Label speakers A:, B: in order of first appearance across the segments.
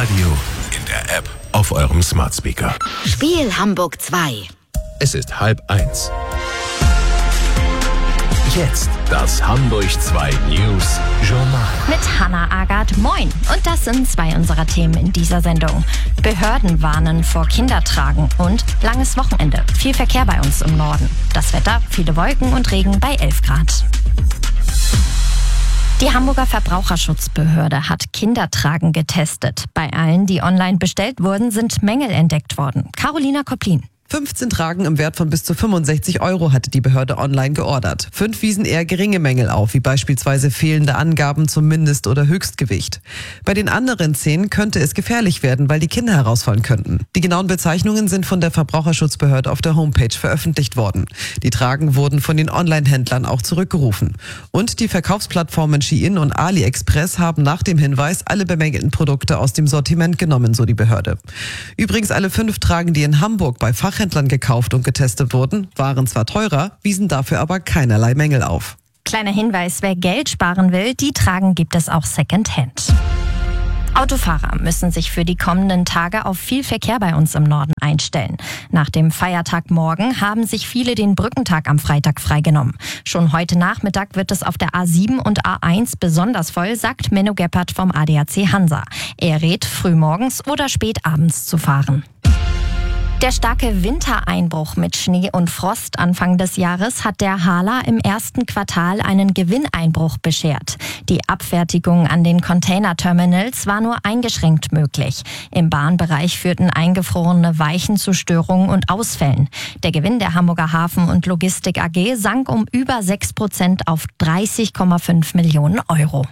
A: Radio, in der App, auf eurem Smart Speaker.
B: Spiel Hamburg 2.
A: Es ist 12:30. Jetzt das Hamburg 2 News Journal.
C: Mit Hannah Agathe, moin. Und das sind zwei unserer Themen in dieser Sendung. Behörden warnen vor Kindertragen und langes Wochenende. Viel Verkehr bei uns im Norden. Das Wetter, viele Wolken und Regen bei 11 Grad. Die Hamburger Verbraucherschutzbehörde hat Kindertragen getestet. Bei allen, die online bestellt wurden, sind Mängel entdeckt worden. Carolina Kopplin.
D: 15 Tragen im Wert von bis zu 65 € hatte die Behörde online geordert. 5 wiesen eher geringe Mängel auf, wie beispielsweise fehlende Angaben zum Mindest- oder Höchstgewicht. Bei den anderen 10 könnte es gefährlich werden, weil die Kinder herausfallen könnten. Die genauen Bezeichnungen sind von der Verbraucherschutzbehörde auf der Homepage veröffentlicht worden. Die Tragen wurden von den Online-Händlern auch zurückgerufen. Und die Verkaufsplattformen Shein und AliExpress haben nach dem Hinweis alle bemängelten Produkte aus dem Sortiment genommen, so die Behörde. Übrigens alle 5 Tragen, die in Hamburg bei Fachhändlern gekauft und getestet wurden, waren zwar teurer, wiesen dafür aber keinerlei Mängel auf.
C: Kleiner Hinweis, wer Geld sparen will, die Tragen gibt es auch Secondhand. Autofahrer müssen sich für die kommenden Tage auf viel Verkehr bei uns im Norden einstellen. Nach dem Feiertag morgen haben sich viele den Brückentag am Freitag freigenommen. Schon heute Nachmittag wird es auf der A7 und A1 besonders voll, sagt Menno Gebhardt vom ADAC Hansa. Er rät, frühmorgens oder spätabends zu fahren. Der starke Wintereinbruch mit Schnee und Frost Anfang des Jahres hat der HHLA im ersten Quartal einen Gewinneinbruch beschert. Die Abfertigung an den Containerterminals war nur eingeschränkt möglich. Im Bahnbereich führten eingefrorene Weichen zu Störungen und Ausfällen. Der Gewinn der Hamburger Hafen- und Logistik AG sank um über 6% auf 30,5 Millionen €.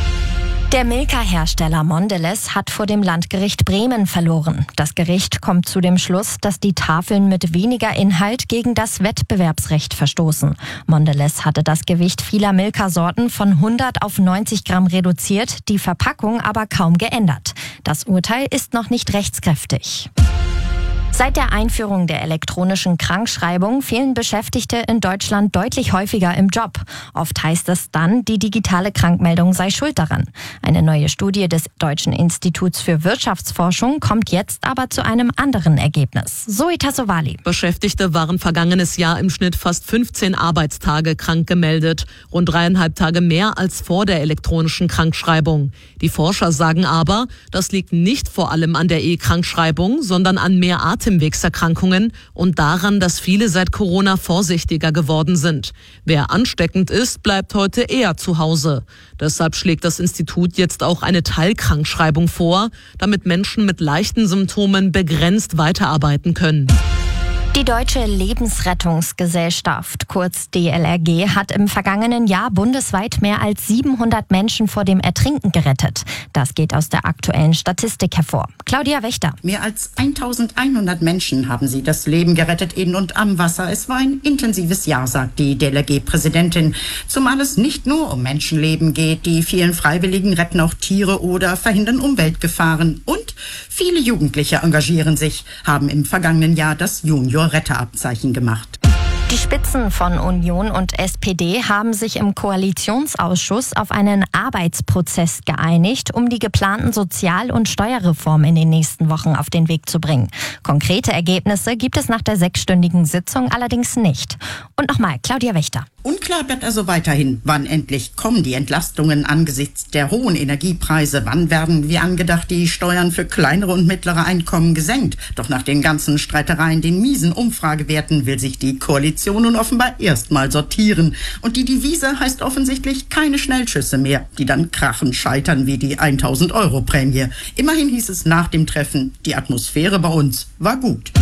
C: Der Milka-Hersteller Mondelez hat vor dem Landgericht Bremen verloren. Das Gericht kommt zu dem Schluss, dass die Tafeln mit weniger Inhalt gegen das Wettbewerbsrecht verstoßen. Mondelez hatte das Gewicht vieler Milka-Sorten von 100 auf 90 Gramm reduziert, die Verpackung aber kaum geändert. Das Urteil ist noch nicht rechtskräftig. Seit der Einführung der elektronischen Krankschreibung fehlen Beschäftigte in Deutschland deutlich häufiger im Job. Oft heißt es dann, die digitale Krankmeldung sei schuld daran. Eine neue Studie des Deutschen Instituts für Wirtschaftsforschung kommt jetzt aber zu einem anderen Ergebnis. Zoe Tassovali.
E: Beschäftigte waren vergangenes Jahr im Schnitt fast 15 Arbeitstage krank gemeldet. Rund 3,5 Tage mehr als vor der elektronischen Krankschreibung. Die Forscher sagen aber, das liegt nicht vor allem an der E-Krankschreibung, sondern an mehr Atemwegserkrankungen und daran, dass viele seit Corona vorsichtiger geworden sind. Wer ansteckend ist, bleibt heute eher zu Hause. Deshalb schlägt das Institut jetzt auch eine Teilkrankschreibung vor, damit Menschen mit leichten Symptomen begrenzt weiterarbeiten können.
C: Die Deutsche Lebensrettungsgesellschaft, kurz DLRG, hat im vergangenen Jahr bundesweit mehr als 700 Menschen vor dem Ertrinken gerettet. Das geht aus der aktuellen Statistik hervor. Claudia Wächter.
F: Mehr als 1100 Menschen haben sie das Leben gerettet in und am Wasser. Es war ein intensives Jahr, sagt die DLRG-Präsidentin. Zumal es nicht nur um Menschenleben geht. Die vielen Freiwilligen retten auch Tiere oder verhindern Umweltgefahren. Und viele Jugendliche engagieren sich, haben im vergangenen Jahr das Junior-Retterabzeichen gemacht.
C: Die Spitzen von Union und SPD haben sich im Koalitionsausschuss auf einen Arbeitsprozess geeinigt, um die geplanten Sozial- und Steuerreformen in den nächsten Wochen auf den Weg zu bringen. Konkrete Ergebnisse gibt es nach der 6-stündigen Sitzung allerdings nicht. Und nochmal, Claudia Wächter.
F: Unklar bleibt also weiterhin, wann endlich kommen die Entlastungen angesichts der hohen Energiepreise. Wann werden, wie angedacht, die Steuern für kleinere und mittlere Einkommen gesenkt? Doch nach den ganzen Streitereien, den miesen Umfragewerten, will sich die Koalition nun offenbar erstmal sortieren. Und die Devise heißt offensichtlich keine Schnellschüsse mehr, die dann krachend scheitern wie die 1.000-Euro-Prämie. Immerhin hieß es nach dem Treffen, die Atmosphäre bei uns war gut.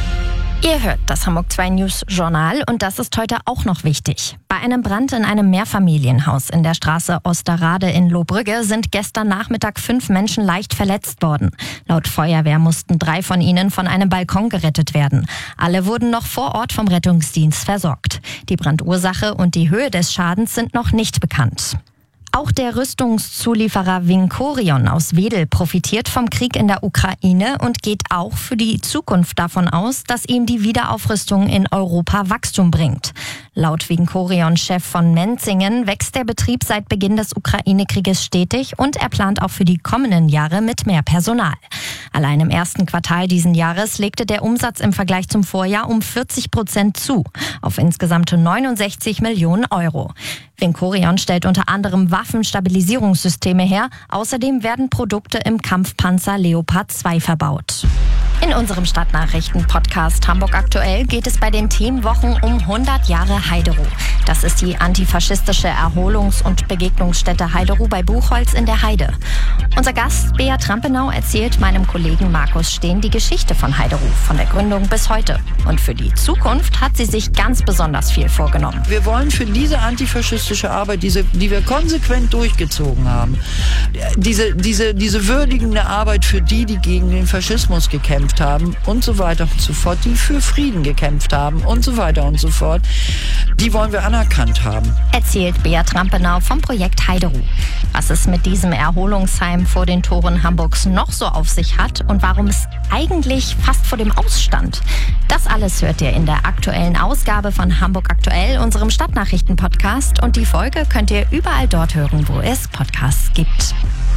C: Ihr hört das Hamburg 2 News Journal und das ist heute auch noch wichtig. Bei einem Brand in einem Mehrfamilienhaus in der Straße Osterrade in Lohbrügge sind gestern Nachmittag 5 Menschen leicht verletzt worden. Laut Feuerwehr mussten 3 von ihnen von einem Balkon gerettet werden. Alle wurden noch vor Ort vom Rettungsdienst versorgt. Die Brandursache und die Höhe des Schadens sind noch nicht bekannt. Auch der Rüstungszulieferer Vincorion aus Wedel profitiert vom Krieg in der Ukraine und geht auch für die Zukunft davon aus, dass ihm die Wiederaufrüstung in Europa Wachstum bringt. Laut Vincorion-Chef von Menzingen wächst der Betrieb seit Beginn des Ukraine-Krieges stetig und er plant auch für die kommenden Jahre mit mehr Personal. Allein im ersten Quartal diesen Jahres legte der Umsatz im Vergleich zum Vorjahr um 40% zu, auf insgesamt 69 Millionen Euro. Vincorion stellt unter anderem Waffenstabilisierungssysteme her. Außerdem werden Produkte im Kampfpanzer Leopard 2 verbaut. In unserem Stadtnachrichten-Podcast Hamburg aktuell geht es bei den Themenwochen um 100 Jahre Heideruh. Das ist die antifaschistische Erholungs- und Begegnungsstätte Heideruh bei Buchholz in der Heide. Unser Gast Bea Trampenau erzählt meinem Kollegen Markus Steen die Geschichte von Heideruh, von der Gründung bis heute. Und für die Zukunft hat sie sich ganz besonders viel vorgenommen.
G: Wir wollen für diese antifaschistische Arbeit, die wir konsequent durchgezogen haben, diese würdigende Arbeit für die gegen den Faschismus gekämpft haben und so weiter und so fort, die für Frieden gekämpft haben und so weiter und so fort, die wollen wir anerkannt haben.
C: Erzählt Bea Trampenau vom Projekt Heideruh. Was es mit diesem Erholungsheim vor den Toren Hamburgs noch so auf sich hat und warum es eigentlich fast vor dem Aus stand. Das alles hört ihr in der aktuellen Ausgabe von Hamburg aktuell, unserem Stadtnachrichten-Podcast. Und die Folge könnt ihr überall dort hören, wo es Podcasts gibt.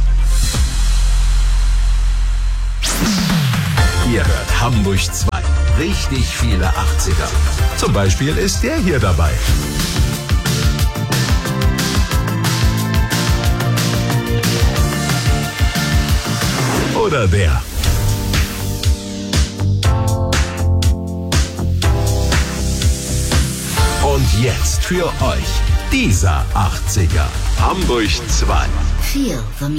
A: Ihr hört Hamburg 2. Richtig viele 80er. Zum Beispiel ist der hier dabei. Oder der. Und jetzt für euch dieser 80er. Hamburg 2.
B: Feel the